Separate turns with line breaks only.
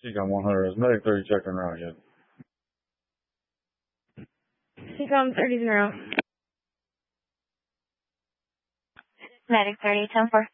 CCOM 100, is Medic 30 checked en route yet?
CCOM 30's en route.
Medic 30, 10-4.